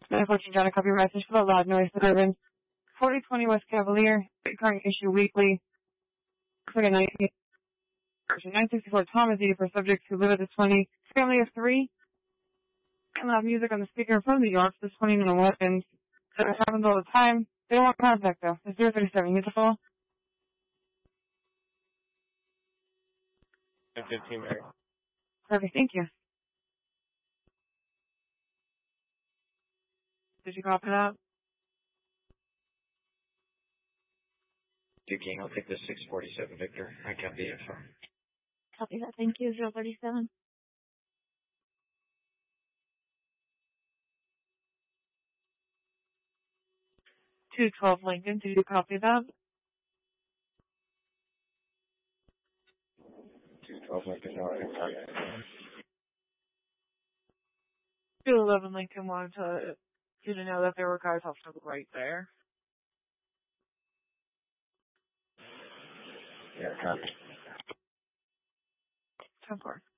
914 John, a copy your message for the loud noise suburban. 4020 West Cavalier, current issue weekly. Looks like a 964 Tom is needed for subjects who live at the 20. Family of 3. And loud music on the speaker from New York. This 20 no weapons. That happens all the time. They don't want contact though. It's 037. Hit the phone. 15, Mary. Perfect. Thank you. Did you copy that? Duke King, I'll take the 647 Victor. I got the info. Copy that. Thank you. 037. Two 12 Lincoln. Did you copy that? 212 Lincoln, no, I didn't copy that. 211 Lincoln wanted you to know that there were guys off to the right there. Yeah, copy. 10-4.